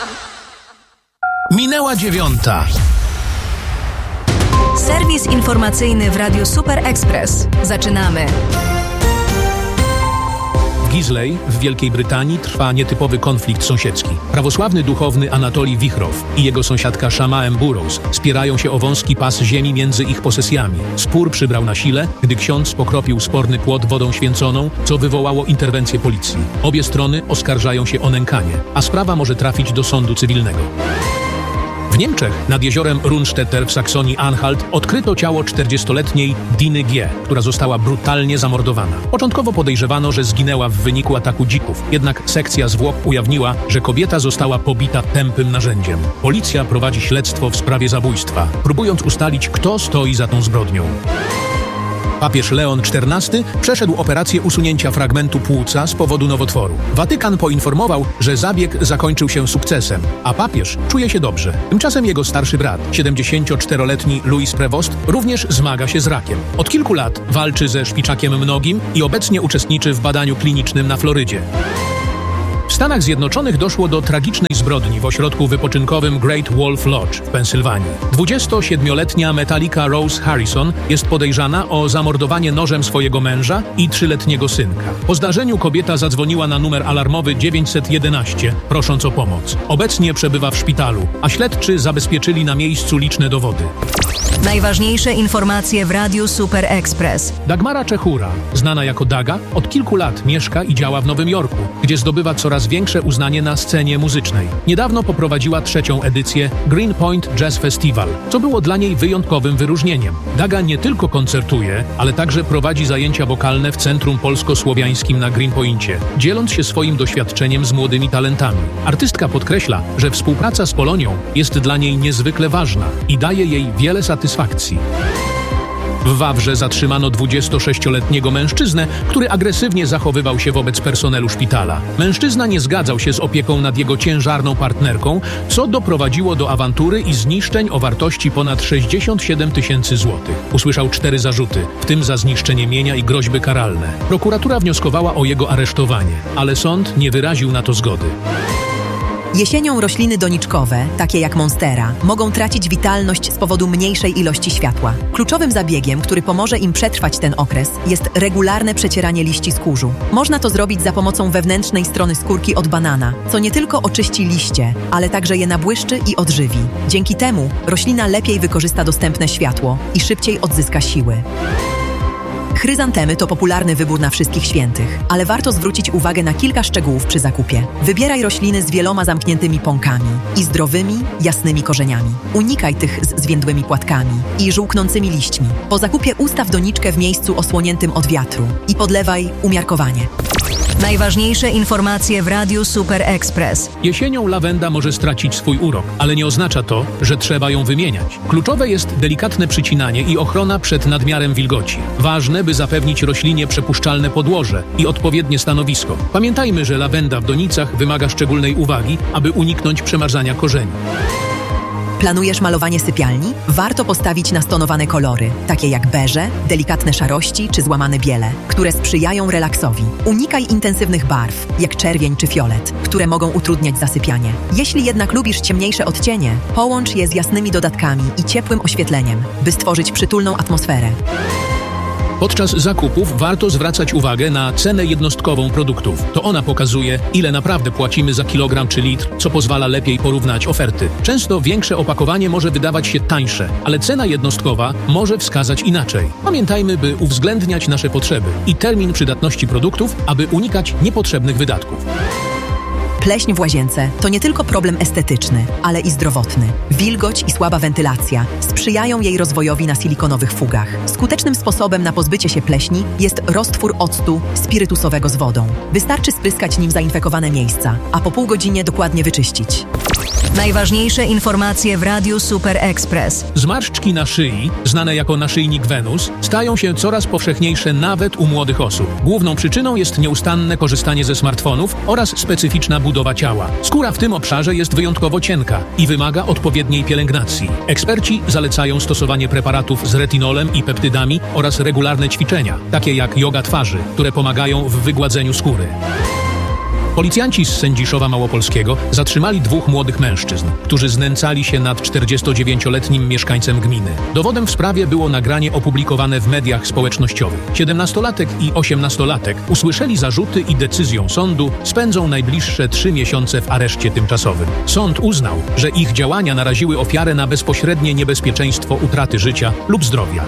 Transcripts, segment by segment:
Minęła 9:00. Serwis informacyjny w Radiu Super Express. Zaczynamy. W Gisley w Wielkiej Brytanii trwa nietypowy konflikt sąsiedzki. Prawosławny duchowny Anatolij Wichrow i jego sąsiadka Shamaem Burrows spierają się o wąski pas ziemi między ich posesjami. Spór przybrał na sile, gdy ksiądz pokropił sporny płot wodą święconą, co wywołało interwencję policji. Obie strony oskarżają się o nękanie, a sprawa może trafić do sądu cywilnego. W Niemczech nad jeziorem Rundstetter w Saksonii-Anhalt odkryto ciało 40-letniej Diny G., która została brutalnie zamordowana. Początkowo podejrzewano, że zginęła w wyniku ataku dzików, jednak sekcja zwłok ujawniła, że kobieta została pobita tępym narzędziem. Policja prowadzi śledztwo w sprawie zabójstwa, próbując ustalić, kto stoi za tą zbrodnią. Papież Leon XIV przeszedł operację usunięcia fragmentu płuca z powodu nowotworu. Watykan poinformował, że zabieg zakończył się sukcesem, a papież czuje się dobrze. Tymczasem jego starszy brat, 74-letni Louis Prevost, również zmaga się z rakiem. Od kilku lat walczy ze szpiczakiem mnogim i obecnie uczestniczy w badaniu klinicznym na Florydzie. W Stanach Zjednoczonych doszło do tragicznej zbrodni w ośrodku wypoczynkowym Great Wolf Lodge w Pensylwanii. 27-letnia Metallica Rose Harrison jest podejrzana o zamordowanie nożem swojego męża i 3-letniego synka. Po zdarzeniu kobieta zadzwoniła na numer alarmowy 911, prosząc o pomoc. Obecnie przebywa w szpitalu, a śledczy zabezpieczyli na miejscu liczne dowody. Najważniejsze informacje w Radiu Super Express. Dagmara Czechura, znana jako Daga, od kilku lat mieszka i działa w Nowym Jorku, gdzie zdobywa coraz większe uznanie na scenie muzycznej. Niedawno poprowadziła 3. edycję Greenpoint Jazz Festival, co było dla niej wyjątkowym wyróżnieniem. Daga nie tylko koncertuje, ale także prowadzi zajęcia wokalne w Centrum Polsko-Słowiańskim na Greenpoincie, dzieląc się swoim doświadczeniem z młodymi talentami. Artystka podkreśla, że współpraca z Polonią jest dla niej niezwykle ważna i daje jej wiele satysfakcji. W Wawrze zatrzymano 26-letniego mężczyznę, który agresywnie zachowywał się wobec personelu szpitala. Mężczyzna nie zgadzał się z opieką nad jego ciężarną partnerką, co doprowadziło do awantury i zniszczeń o wartości ponad 67 000 złotych. Usłyszał 4 zarzuty, w tym za zniszczenie mienia i groźby karalne. Prokuratura wnioskowała o jego aresztowanie, ale sąd nie wyraził na to zgody. Jesienią rośliny doniczkowe, takie jak monstera, mogą tracić witalność z powodu mniejszej ilości światła. Kluczowym zabiegiem, który pomoże im przetrwać ten okres, jest regularne przecieranie liści z kurzu. Można to zrobić za pomocą wewnętrznej strony skórki od banana, co nie tylko oczyści liście, ale także je nabłyszczy i odżywi. Dzięki temu roślina lepiej wykorzysta dostępne światło i szybciej odzyska siły. Chryzantemy to popularny wybór na wszystkich świętych, ale warto zwrócić uwagę na kilka szczegółów przy zakupie. Wybieraj rośliny z wieloma zamkniętymi pąkami i zdrowymi, jasnymi korzeniami. Unikaj tych z zwiędłymi płatkami i żółknącymi liśćmi. Po zakupie ustaw doniczkę w miejscu osłoniętym od wiatru i podlewaj umiarkowanie. Najważniejsze informacje w Radiu Super Express. Jesienią lawenda może stracić swój urok, ale nie oznacza to, że trzeba ją wymieniać. Kluczowe jest delikatne przycinanie i ochrona przed nadmiarem wilgoci. Ważne, by zapewnić roślinie przepuszczalne podłoże i odpowiednie stanowisko. Pamiętajmy, że lawenda w donicach wymaga szczególnej uwagi, aby uniknąć przemarzania korzeni. Planujesz malowanie sypialni? Warto postawić na stonowane kolory, takie jak beże, delikatne szarości czy złamane biele, które sprzyjają relaksowi. Unikaj intensywnych barw, jak czerwień czy fiolet, które mogą utrudniać zasypianie. Jeśli jednak lubisz ciemniejsze odcienie, połącz je z jasnymi dodatkami i ciepłym oświetleniem, by stworzyć przytulną atmosferę. Podczas zakupów warto zwracać uwagę na cenę jednostkową produktów. To ona pokazuje, ile naprawdę płacimy za kilogram czy litr, co pozwala lepiej porównać oferty. Często większe opakowanie może wydawać się tańsze, ale cena jednostkowa może wskazać inaczej. Pamiętajmy, by uwzględniać nasze potrzeby i termin przydatności produktów, aby unikać niepotrzebnych wydatków. Pleśń w łazience to nie tylko problem estetyczny, ale i zdrowotny. Wilgoć i słaba wentylacja sprzyjają jej rozwojowi na silikonowych fugach. Skutecznym sposobem na pozbycie się pleśni jest roztwór octu spirytusowego z wodą. Wystarczy spryskać nim zainfekowane miejsca, a po pół godzinie dokładnie wyczyścić. Najważniejsze informacje w Radiu Super Express. Zmarszczki na szyi, znane jako naszyjnik Wenus, stają się coraz powszechniejsze nawet u młodych osób. Główną przyczyną jest nieustanne korzystanie ze smartfonów oraz specyficzna budowa ciała. Skóra w tym obszarze jest wyjątkowo cienka i wymaga odpowiedniej pielęgnacji. Eksperci zalecają stosowanie preparatów z retinolem i peptydami oraz regularne ćwiczenia, takie jak joga twarzy, które pomagają w wygładzeniu skóry. Policjanci z Sędziszowa Małopolskiego zatrzymali 2 młodych mężczyzn, którzy znęcali się nad 49-letnim mieszkańcem gminy. Dowodem w sprawie było nagranie opublikowane w mediach społecznościowych. 17-latek i 18-latek usłyszeli zarzuty i decyzją sądu spędzą najbliższe 3 miesiące w areszcie tymczasowym. Sąd uznał, że ich działania naraziły ofiarę na bezpośrednie niebezpieczeństwo utraty życia lub zdrowia.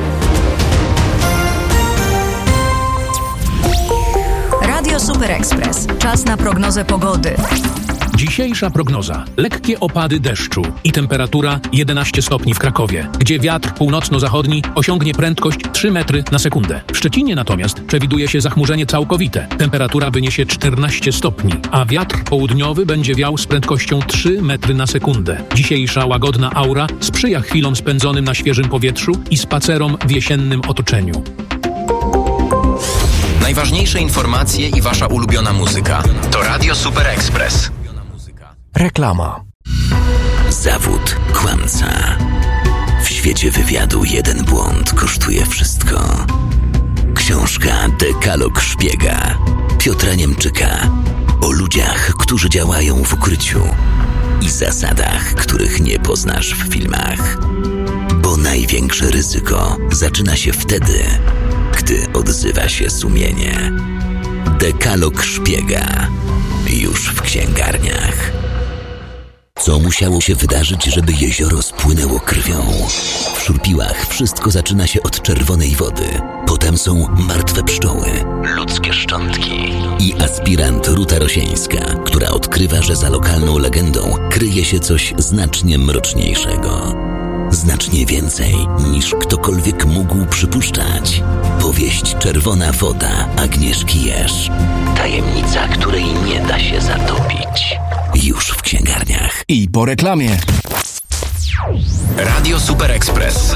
Radio Super Express. Czas na prognozę pogody. Dzisiejsza prognoza. Lekkie opady deszczu i temperatura 11 stopni w Krakowie, gdzie wiatr północno-zachodni osiągnie prędkość 3 metry na sekundę. W Szczecinie natomiast przewiduje się zachmurzenie całkowite. Temperatura wyniesie 14 stopni, a wiatr południowy będzie wiał z prędkością 3 metry na sekundę. Dzisiejsza łagodna aura sprzyja chwilom spędzonym na świeżym powietrzu i spacerom w jesiennym otoczeniu. Najważniejsze informacje i wasza ulubiona muzyka to Radio Super Express. Reklama. Zawód kłamca. W świecie wywiadu jeden błąd kosztuje wszystko. Książka Dekalog Szpiega Piotra Niemczyka o ludziach, którzy działają w ukryciu i zasadach, których nie poznasz w filmach. Bo największe ryzyko zaczyna się wtedy, gdy odzywa się sumienie. Dekalog Szpiega już w księgarniach. Co musiało się wydarzyć, żeby jezioro spłynęło krwią? W Szurpiłach wszystko zaczyna się od czerwonej wody. Potem są martwe pszczoły, ludzkie szczątki i aspirant Ruta Rosieńska, która odkrywa, że za lokalną legendą kryje się coś znacznie mroczniejszego. Znacznie więcej niż ktokolwiek mógł przypuszczać. Powieść Czerwona woda Agnieszki Jerz. Tajemnica, której nie da się zatopić. Już w księgarniach. I po reklamie. Radio Super Express.